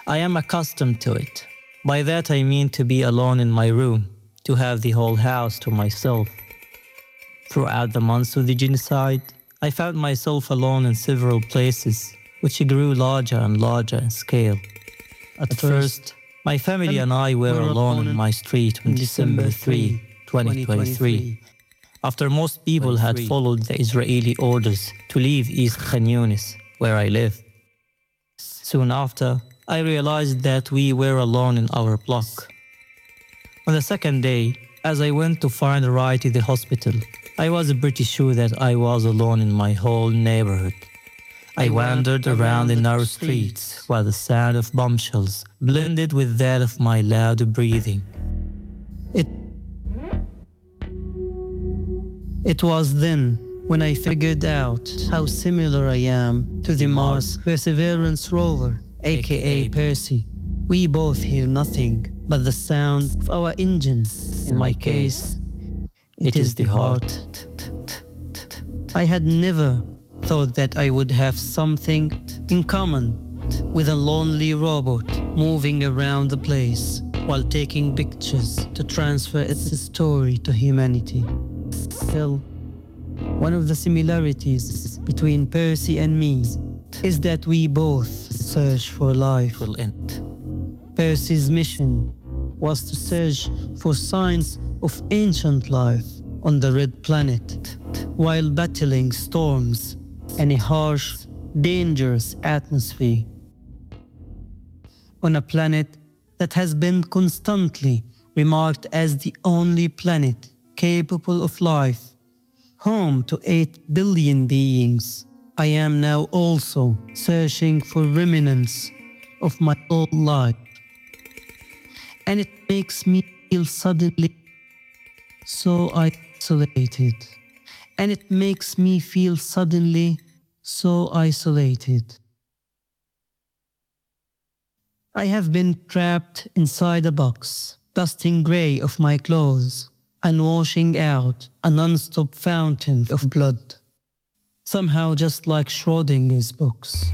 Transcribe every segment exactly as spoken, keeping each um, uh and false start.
I am accustomed to it. By that I mean to be alone in my room, to have the whole house to myself. Throughout the months of the genocide, I found myself alone in several places, which grew larger and larger in scale. At, At first, my family and I were alone in my street on December third, twenty twenty-three, after most people had followed the Israeli orders to leave East Khan Yunis, where I live. Soon after, I realized that we were alone in our block. On the second day, as I went to find a ride to the hospital, I was pretty sure that I was alone in my whole neighborhood. I wandered around the narrow streets while the sound of bombshells blended with that of my loud breathing. It, it was then when I figured out how similar I am to the Mars Perseverance rover, aka Percy. We both hear nothing but the sound of our engines. In my case, it is the heart. I had never thought that I would have something in common with a lonely robot moving around the place while taking pictures to transfer its story to humanity. Still, one of the similarities between Percy and me is that we both search for life. Will end. Percy's mission was to search for signs of ancient life on the Red Planet while battling storms and a harsh, dangerous atmosphere. On a planet that has been constantly remarked as the only planet capable of life, home to eight billion beings, I am now also searching for remnants of my old life. And it makes me feel suddenly so isolated. And it makes me feel suddenly so isolated. I have been trapped inside a box, dusting grey of my clothes and washing out a non-stop fountain of blood. Somehow just like Schrodinger's box.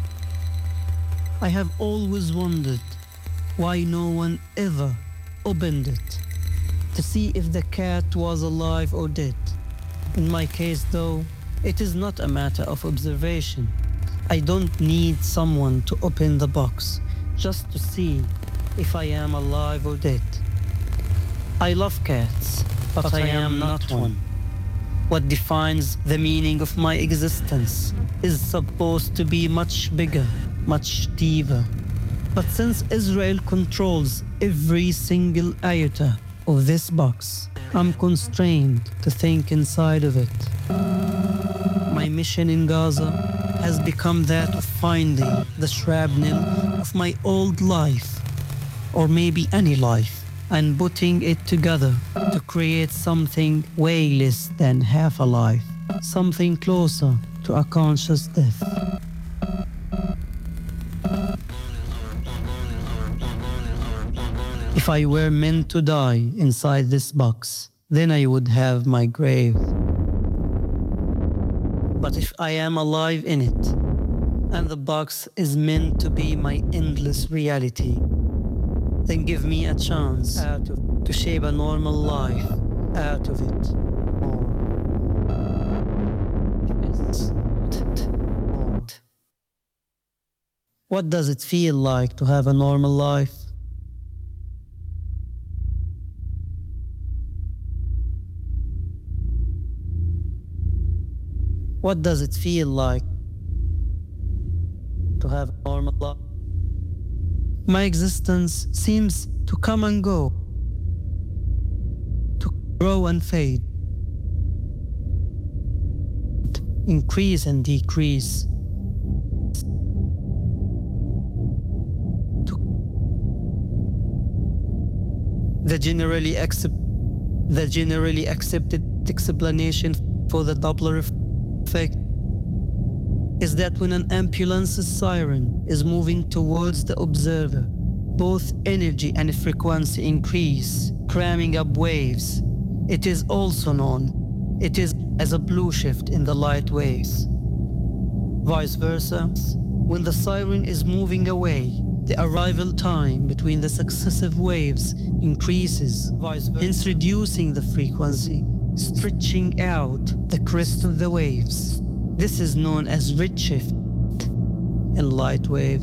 I have always wondered why no one ever opened it to see if the cat was alive or dead. In my case though, it is not a matter of observation. I don't need someone to open the box just to see if I am alive or dead. I love cats, but, but I, I am not one. What defines the meaning of my existence is supposed to be much bigger, much deeper. But since Israel controls every single iota of this box, I'm constrained to think inside of it. My mission in Gaza has become that of finding the shrapnel of my old life, or maybe any life, and putting it together to create something way less than half a life, something closer to a conscious death. If I were meant to die inside this box, then I would have my grave. But if I am alive in it, and the box is meant to be my endless reality, then give me a chance out of, to shape a normal life out of it. What does it feel like to have a normal life? What does it feel like to have a normal life? My existence seems to come and go, to grow and fade, increase and decrease. The generally accept, the generally accepted explanation for the Doppler effect is that when an ambulance's siren is moving towards the observer, both energy and frequency increase, cramming up waves. It is also known, it is as a blue shift in the light waves. Vice versa, when the siren is moving away, The arrival time between the successive waves increases, hence reducing the frequency, stretching out the crest of the waves. This is known as redshift in light waves.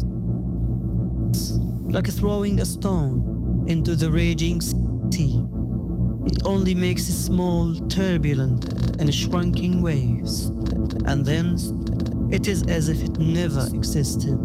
Like throwing a stone into the raging sea. It only makes small, turbulent, and shrinking waves. And then it is as if it never existed.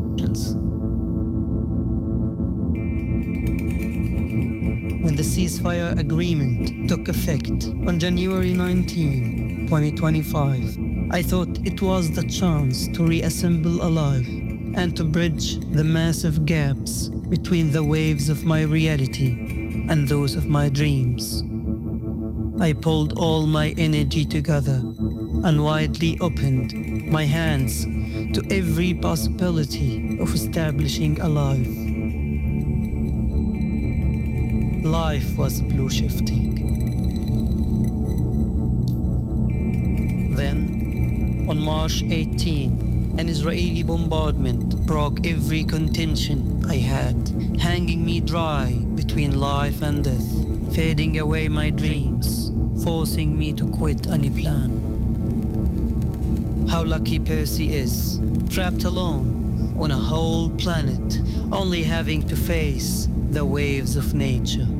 When the ceasefire agreement took effect on January nineteenth, twenty twenty-five, I thought it was the chance to reassemble alive and to bridge the massive gaps between the waves of my reality and those of my dreams. I pulled all my energy together and widely opened my hands to every possibility of establishing a life. Life was blue shifting. Then, on March eighteenth, an Israeli bombardment broke every contention I had, hanging me dry between life and death, fading away my dreams, forcing me to quit any plan. How lucky Percy is, trapped alone on a whole planet, only having to face the waves of nature.